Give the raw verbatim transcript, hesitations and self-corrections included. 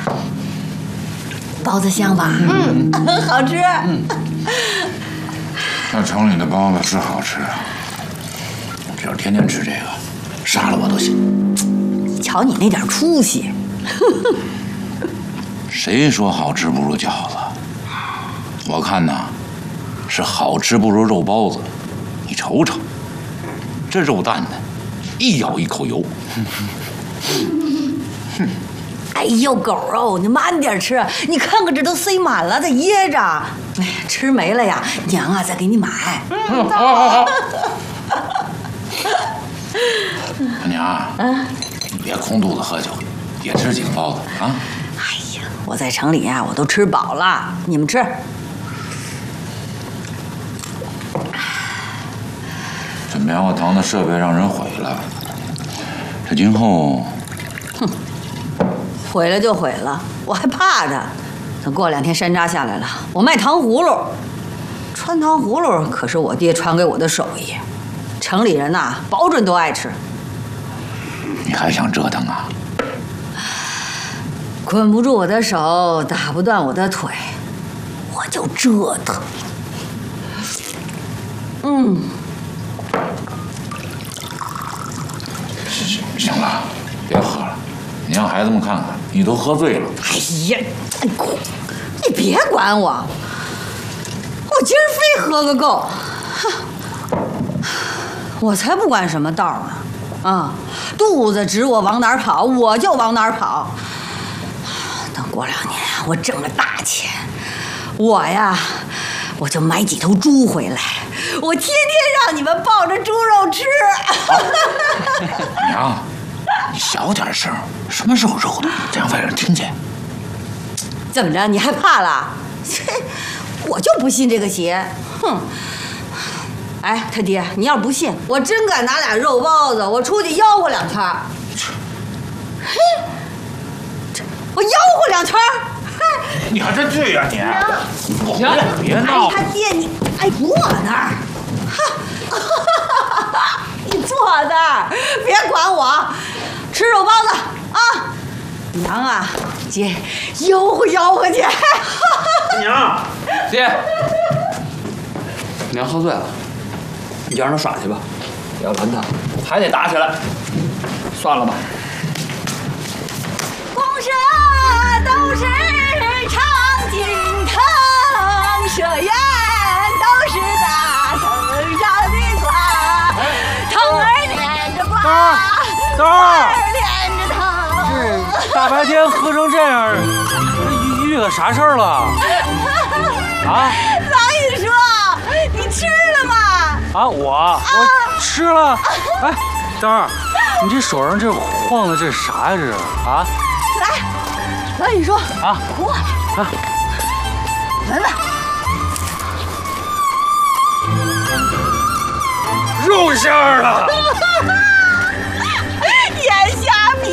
包子香吧？嗯，好吃。嗯， 那城里的包子是好吃啊，只要天天吃这个，杀了我都行。 瞧你那点出息！ 谁说好吃不如饺子？我看呐，是好吃不如肉包子。你瞅瞅，这肉蛋呢，一咬一口油。 哼！哎呦，狗肉，你慢点吃，你看看这都塞满了，它噎着。哎呀，吃没了呀，娘啊，再给你买。 嗯，好好好。娘啊，嗯，你别空肚子喝酒，也吃几个包子啊。 哎呀，我在城里呀，我都吃饱了，你们吃。 这棉花糖的设备让人毁了，这今后， 哼，毁了就毁了，我还怕它。等过两天山楂下来了，我卖糖葫芦。穿糖葫芦可是我爹传给我的手艺，城里人呐，保准都爱吃。 你还想折腾啊？ 捆不住我的手，打不断我的腿，我就折腾。嗯。 行了，别喝了，你让孩子们看看，你都喝醉了。 哎呀，你你别管我，我今儿非喝个够。我才不管什么道呢，啊，肚子指我往哪儿跑，我就往哪儿跑。等过两年我挣了大钱，我呀，我就买几头猪回来，我天天让你们抱着猪肉吃。 娘，你小点声，什么肉肉的，这样外人听见。 怎么着？你害怕了？我就不信这个邪！哼！哎，他爹，你要不信，我真敢拿俩肉包子，我出去吆喝两圈。嘿，这我吆喝两圈。 你还真去呀你！ 行， 别闹！ 他爹，你哎坐那儿，哈，你坐那儿，别管我，吃肉包子啊！娘啊，姐，吆喝吆喝去。 娘，爹，娘喝醉了，你就让他耍去吧，不要拦他，还得打起来。算了吧。 公社都是常金藤，社员都是大藤上的瓜，藤儿连着瓜， 豆儿连着藤。 这大白天喝成这样，遇遇个啥事儿了？啊！ 老尹说，你吃了吗？ 啊，我我吃了。哎，豆儿，你这手上这晃的这是啥呀？这是啊？ 来，老尹说啊， 过来啊，闻闻。 肉馅儿的。